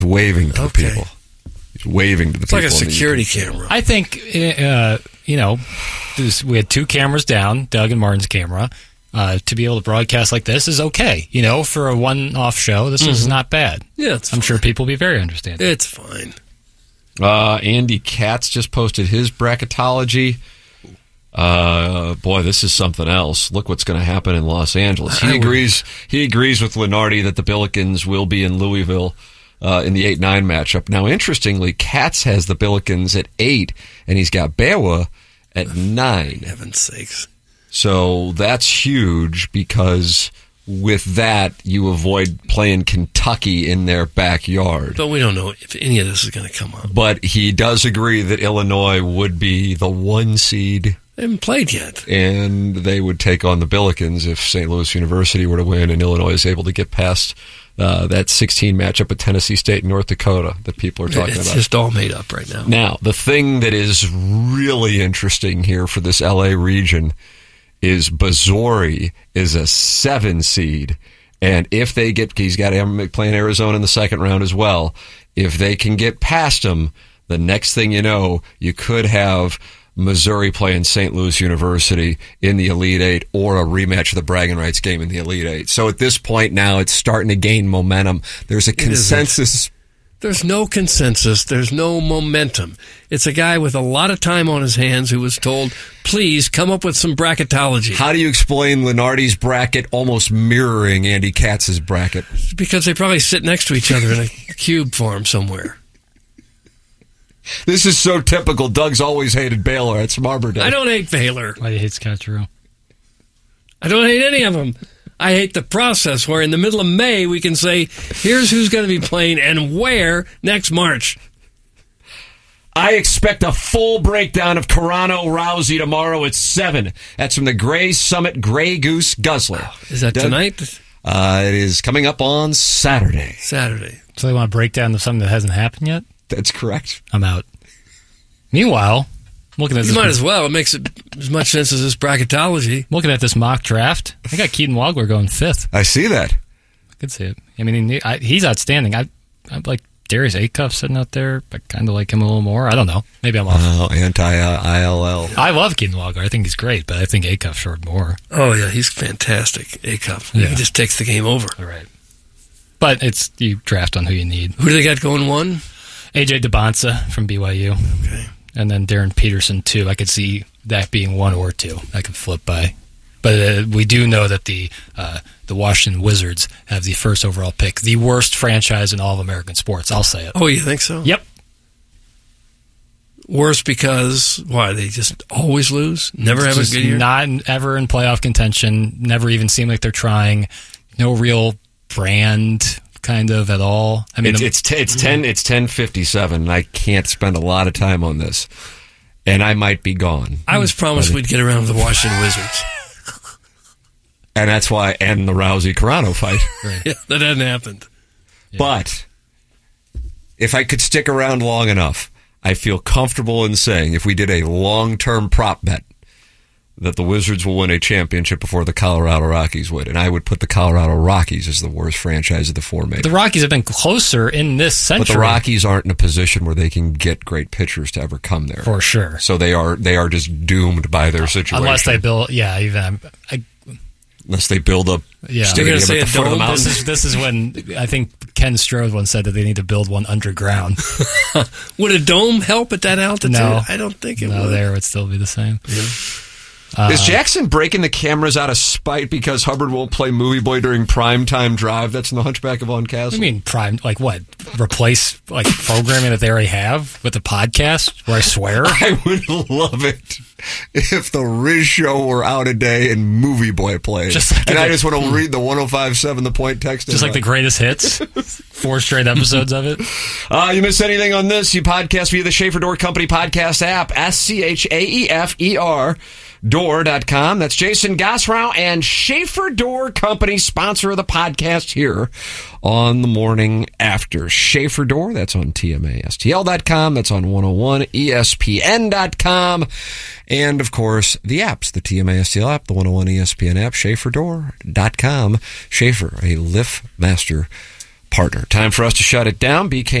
waving to the people. He's waving to the people. It's like a security camera. I think, we had 2 cameras down, Doug and Martin's camera. To be able to broadcast like this is okay. For a one-off show, this is not bad. Yeah, I'm sure people will be very understanding. It's fine. Andy Katz just posted his bracketology. Boy, this is something else. Look what's going to happen in Los Angeles. He agrees with Lenardi that the Billikens will be in Louisville in the 8-9 matchup. Now, interestingly, Katz has the Billikens at 8, and he's got Bewa at 9. Heaven's sakes. So that's huge because with that, you avoid playing Kentucky in their backyard. But we don't know if any of this is going to come up. But he does agree that Illinois would be the 1 seed. They haven't played yet. And they would take on the Billikens if St. Louis University were to win and Illinois is able to get past that 16 matchup at Tennessee State and North Dakota that people are talking about. It's just all made up right now. Now, the thing that is really interesting here for this LA region is Bazzori is a 7 seed. And if they get, he's got him playing Arizona in the second round as well. If they can get past him, the next thing you know, you could have Missouri playing St. Louis University in the Elite Eight or a rematch of the bragging rights game in the Elite Eight. So at this point now, it's starting to gain momentum. There's a consensus. There's no consensus. There's no momentum. It's a guy with a lot of time on his hands who was told, please come up with some bracketology. How do you explain Lenardi's bracket almost mirroring Andy Katz's bracket? Because they probably sit next to each other in a cube farm somewhere. This is so typical. Doug's always hated Baylor. It's Arbor Day. I don't hate Baylor. Why do you hate Scottsboro? I don't hate any of them. I hate the process where in the middle of May we can say, here's who's going to be playing and where next March. I expect a full breakdown of Carano Rousey tomorrow at 7. That's from the Gray Summit Grey Goose Guzzler. Is that tonight? It is coming up on Saturday. So they want a breakdown of something that hasn't happened yet? That's correct. I'm out. Meanwhile, looking at you might as well. It makes as much sense as this bracketology. Looking at this mock draft, I got Keaton Wagler going 5th. I see that. I could see it. I mean, he's outstanding. I like Darius Acuff sitting out there. I kind of like him a little more. I don't know. Maybe I'm off. Oh, anti-ILL. I love Keaton Wagler. I think he's great, but I think Acuff showed more. Oh, yeah, he's fantastic, Acuff. Yeah. He just takes the game over. All right. But you draft on who you need. Who do they got going 1? AJ DeBonsa from BYU. Okay. And then Darren Peterson, 2. I could see that being 1 or 2. I could flip by. But we do know that the Washington Wizards have the first overall pick, the worst franchise in all of American sports. I'll say it. Oh, you think so? Yep. Worse because, why, they just always lose? Never have a good year? Not ever in playoff contention. Never even seem like they're trying. No real brand kind of at all. I mean, it's 10:57, and I can't spend a lot of time on this, and I might be gone. I was promised we'd get around to the Washington Wizards, and that's why and the Rousey Carano fight. Right. Yeah, that hadn't happened. Yeah. But if I could stick around long enough, I feel comfortable in saying if we did a long-term prop bet that the Wizards will win a championship before the Colorado Rockies would. And I would put the Colorado Rockies as the worst franchise of the 4 majors. The Rockies have been closer in this century. But the Rockies aren't in a position where they can get great pitchers to ever come there. For sure. So they are just doomed by their situation. Unless they build, unless they build up stadium at the foot of the mountain. This is when I think Ken Strode once said that they need to build one underground. Would a dome help at that altitude? No. I don't think it would. No, there would still be the same. Yeah. Is Jackson breaking the cameras out of spite because Hubbard won't play Movie Boy during primetime drive? That's in The Hunchback of Von Castle. I mean, like what? Replace programming that they already have with a podcast? Where I swear, I would love it if the Riz Show were out a day and Movie Boy played. I just want to read the 105.7 The Point text. Just like the greatest hits, 4 straight episodes of it. You miss anything on this? You podcast via the Schaefer Door Company podcast app. SCHAEFER. Door.com. That's Jason Gosrow and Schaefer Door Company, sponsor of the podcast here on the morning after. Schaefer Door, that's on TMASTL.com. That's on 101ESPN.com. And, of course, the apps, the TMASTL app, the 101 ESPN app, SchaeferDoor.com. Schaefer, a LiftMaster partner. Time for us to shut it down. BK